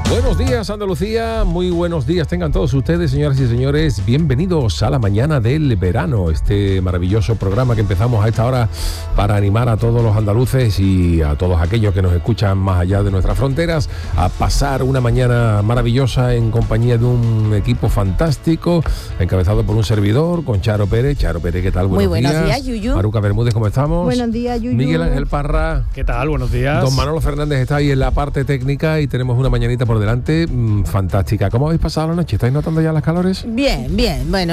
Buenos días, Andalucía, muy buenos días tengan todos ustedes, señoras y señores. Bienvenidos a la mañana del verano, este maravilloso programa que empezamos a esta hora para animar a todos los andaluces y a todos aquellos que nos escuchan más allá de nuestras fronteras a pasar una mañana maravillosa en compañía de un equipo fantástico, encabezado por un servidor, con Charo Pérez. Charo Pérez, ¿qué tal? Muy buenos días, Yuyu. Maruca Bermúdez, ¿cómo estamos? Buenos días, Yuyu. Miguel Ángel Parra. ¿Qué tal? Buenos días. Don Manolo Fernández está ahí en la parte técnica y tenemos una mañanita por delante fantástica. ¿Cómo habéis pasado la noche? ¿Estáis notando ya las calores? Bien, bien. Bueno,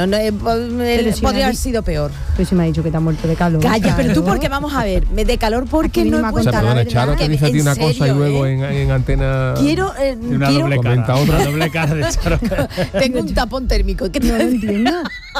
podría haber sido peor. Pues si me ha dicho que te has muerto de calor. Calla, pero tú porque vamos a ver, de calor porque no he O sea, perdona, Charo te dice a ti una cosa y luego en antena quiero comenta otra. Doble cara de Charo. Tengo un tapón térmico. ¿Qué te No lo entiendo.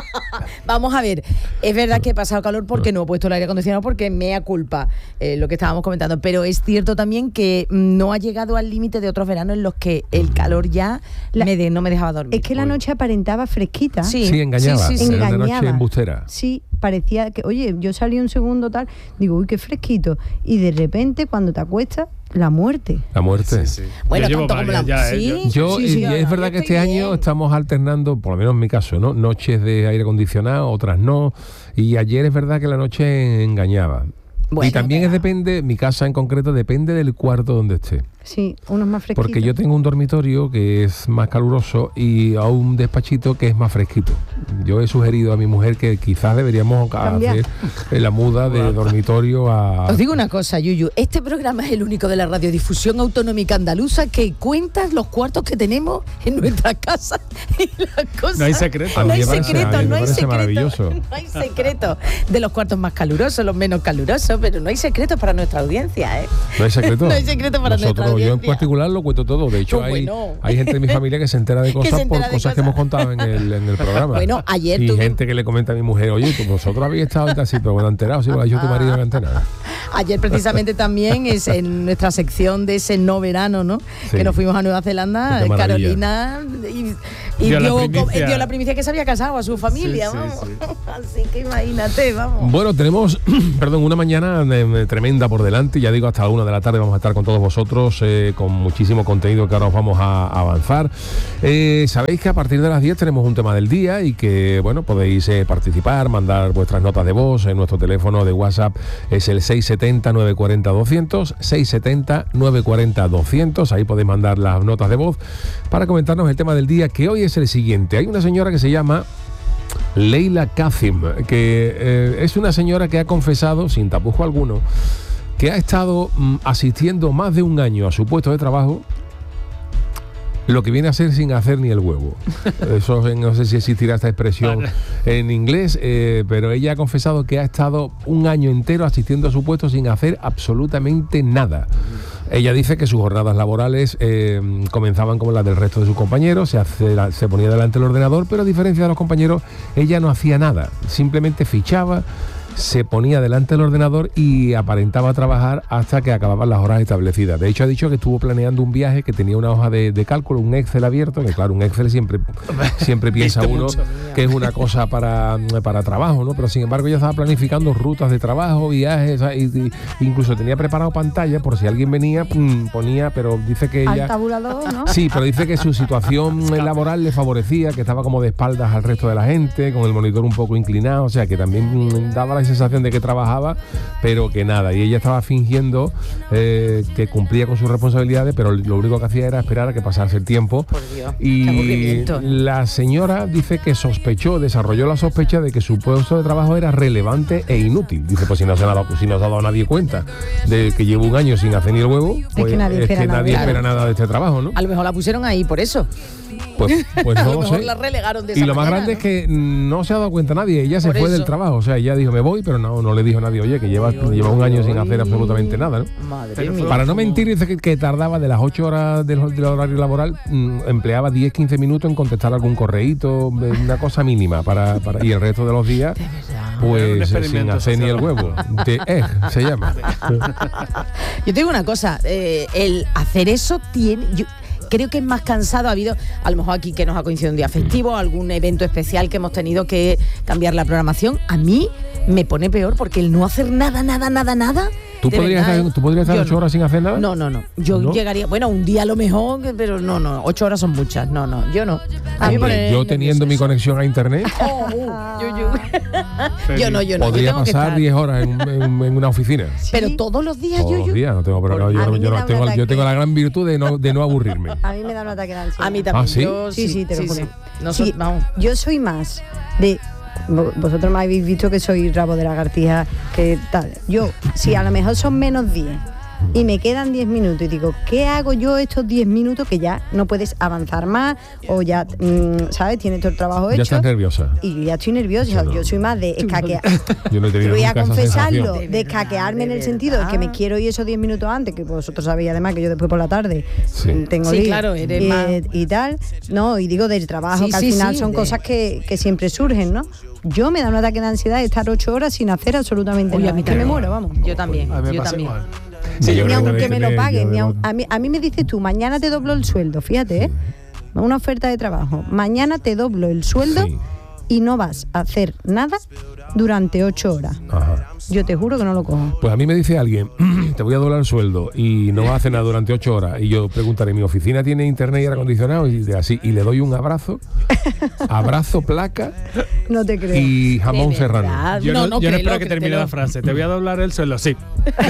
Vamos a ver, es verdad que he pasado calor porque no he puesto el aire acondicionado porque mea culpa, lo que estábamos comentando, pero es cierto también que no ha llegado al límite de otros veranos en los que el calor ya no me dejaba dormir. Es que la noche aparentaba fresquita. Sí, engañaba. Sí. Era de noche embustera. Sí, parecía que, oye, yo salí un segundo tal, digo, uy, qué fresquito. Y de repente, cuando te acuestas, la muerte. La muerte. Sí. Bueno, yo llevo tanto como la... varias ya, ¿Sí? Y es verdad que este año estamos alternando, por lo menos en mi caso, ¿no? Noches de aire acondicionado, otras no. Y ayer es verdad que la noche engañaba. Bueno, y también depende, mi casa en concreto, depende del cuarto donde esté. Sí, unos más fresquitos. Porque yo tengo un dormitorio que es más caluroso y a un despachito que es más fresquito. Yo he sugerido a mi mujer que quizás deberíamos hacer la muda de dormitorio a... Os digo una cosa, Yuyu, este programa es el único de la radiodifusión autonómica andaluza que cuenta los cuartos que tenemos en nuestra casa y las cosas. No hay secreto. No hay A mí me parece secreto. maravilloso. No hay secreto de los cuartos más calurosos, los menos calurosos, pero no hay secretos para nuestra audiencia, ¿eh? No hay secreto. No hay secreto para nuestra audiencia. Yo en particular lo cuento todo. De hecho, hay gente de mi familia que se entera de cosas por cosas que hemos contado en el programa. Bueno, ayer y gente que le comenta a mi mujer, oye, vosotros habéis estado así, pero bueno, enterado, sí, lo ha dicho tu marido en antena. Ayer precisamente también es en nuestra sección de ese no verano, ¿no? Sí. Que nos fuimos a Nueva Zelanda, Carolina y dio la primicia que se había casado a su familia, Sí. Así que imagínate, vamos. Bueno, tenemos, una mañana tremenda por delante. Ya digo, hasta la 1 de la tarde vamos a estar con todos vosotros, con muchísimo contenido que ahora os vamos a avanzar. Sabéis que a partir de las 10 tenemos un tema del día y que, bueno, podéis participar, mandar vuestras notas de voz. En nuestro teléfono de WhatsApp es el 670-940-200, 670-940-200. Ahí podéis mandar las notas de voz para comentarnos el tema del día, que hoy es el siguiente. Hay una señora que se llama Leila Kazim, que es una señora que ha confesado, sin tapujo alguno, que ha estado asistiendo más de un año a su puesto de trabajo, lo que viene a ser sin hacer ni el huevo. Eso no sé si existirá esta expresión en inglés, pero ella ha confesado que ha estado un año entero asistiendo a su puesto sin hacer absolutamente nada. Ella dice que sus jornadas laborales comenzaban como las del resto de sus compañeros, se ponía delante del ordenador, pero a diferencia de los compañeros, ella no hacía nada, simplemente fichaba, se ponía delante del ordenador y aparentaba trabajar hasta que acababan las horas establecidas. De hecho, ha dicho que estuvo planeando un viaje, que tenía una hoja de cálculo, un Excel abierto, que claro, un Excel siempre piensa uno que es una cosa para trabajo, ¿no? Pero sin embargo ella estaba planificando rutas de trabajo, viajes, y incluso tenía preparado pantalla por si alguien venía, ponía, pero dice que ella... Al tabulador, ¿no? Sí, pero dice que su situación laboral le favorecía, que estaba como de espaldas al resto de la gente, con el monitor un poco inclinado, o sea, que también daba la sensación de que trabajaba, pero que nada. Y ella estaba fingiendo que cumplía con sus responsabilidades, pero lo único que hacía era esperar a que pasase el tiempo. Por Dios, y la señora dice que desarrolló la sospecha de que su puesto de trabajo era relevante e inútil. Dice, pues si no se ha dado nadie cuenta de que llevo un año sin hacer ni el huevo, pues es que nadie espera nada de este trabajo, ¿no? A lo mejor la pusieron ahí por eso. Pues no lo sé. La relegaron de esa y lo más manera, grande es que no se ha dado cuenta nadie. Ella se fue del trabajo. O sea, ella dijo, me voy, pero no le dijo a nadie, oye, que lleva un año sin hacer absolutamente nada, ¿no? Madre mía. Para no mentir, dice que tardaba de las 8 horas del horario laboral, empleaba 10-15 minutos en contestar algún correíto, una cosa mínima, y el resto de los días, pues sin hacer ni el huevo. De se llama. Yo te digo una cosa, el hacer eso creo que es más cansado. Ha habido, a lo mejor aquí que nos ha coincidido un día festivo, algún evento especial que hemos tenido que cambiar la programación. A mí me pone peor porque el no hacer nada. ¿Tú de podrías verdad, estar yo 8 no. horas sin hacer nada? No. Yo ¿No? llegaría, bueno, un día a lo mejor, pero no. 8 horas son muchas. No, yo no. A mí me pone Yo teniendo mi nervioso conexión a internet, yo no. Yo podría tengo que pasar estar. 10 horas en una oficina. Pero todos los días Todos los días, no tengo problema. A mí me da un Yo ataque. tengo la gran virtud de no aburrirme. A mí me da un ataque de ansiedad. A mí también. ¿Ah, sí? Yo Sí, te lo juro. Nosotros, Sí, vamos. yo soy más de... Vosotros me habéis visto que soy rabo de lagartija, que tal. Yo, si a lo mejor son menos 10 y me quedan 10 minutos y digo, ¿qué hago yo estos 10 minutos que ya no puedes avanzar más o ya, ¿sabes? Tienes todo el trabajo hecho. Ya estás nerviosa. Y yo ya estoy nerviosa. Yo soy más de escaquear. Yo no he tenido Voy a nunca esa confesarlo, sensación. de escaquearme en el sentido de que me quiero ir esos 10 minutos antes, que vosotros sabéis además que yo después por la tarde Sí. tengo Sí, lío claro, eres más- y tal. No, y digo del trabajo, Sí, que al sí, final sí, son de- cosas que siempre surgen, ¿no? Yo me da un ataque de ansiedad de estar 8 horas sin hacer absolutamente Uy, a nada. mí Que me también. muero, vamos. Yo también. A mí me Yo pasa también. igual. Sí, yo Ni creo que aunque debe me lo tener- paguen, yo debo- a mí me dices tú, mañana te doblo el sueldo, fíjate, ¿eh? Una oferta de trabajo. Mañana te doblo el sueldo Sí. y no vas a hacer nada durante 8 horas. Ajá. Yo te juro que no lo cojo. Pues a mí me dice alguien, te voy a doblar el sueldo y no vas a hacer nada durante 8 horas. Y yo preguntaré, ¿mi oficina tiene internet y aire acondicionado? Y así, y le doy un abrazo, placa No te creo. y jamón De serrano. verdad. Yo no creo espero que termine te lo- la frase. Te voy a doblar el sueldo, sí.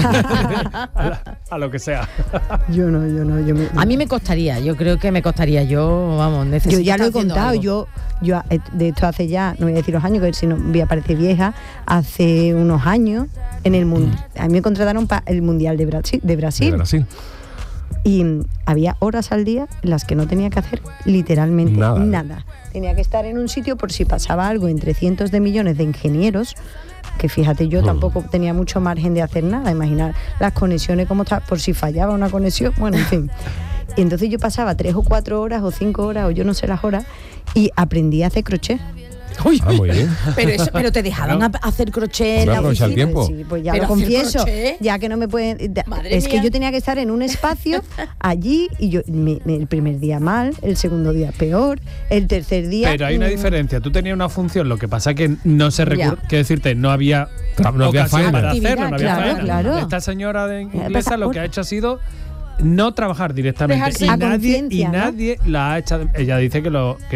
a lo que sea. Yo no. A mí me costaría, yo creo que me costaría. Yo, vamos, necesito. Yo ya lo he estar haciendo contado, algo. yo de esto hace ya, no voy a decir los años, que si no voy a parecer vieja, hace unos años en el mundo, a mí me contrataron para el Mundial de Brasil, De Brasil. y había horas al día en las que no tenía que hacer literalmente Nada. nada. Tenía que estar en un sitio por si pasaba algo entre cientos de millones de ingenieros, que fíjate, yo tampoco tenía mucho margen de hacer nada. Imaginar las conexiones como está, por si fallaba una conexión, bueno, en fin. Y entonces yo pasaba 3 o 4 horas o 5 horas o yo no sé las horas y aprendí a hacer crochet. Uy, Ah, muy bien. pero te dejaban hacer crochet en la Claro, aprovecha el oficina. tiempo. Sí, pues ya Pero lo hacer confieso, crochet. ya que no me pueden... Madre es que mía. yo tenía que estar en un espacio allí y yo el primer día mal, el segundo día peor, el tercer día... Pero hay una diferencia. Tú tenías una función, lo que pasa que no se Ya. quiero decirte, no había No había ocasión faena. para Actividad, hacerlo, no había claro, faena. claro. Esta señora de inglesa pasa lo que ha hecho ha sido no trabajar directamente Dejarse y a nadie conciencia, ¿no? la ha echado. Ella dice que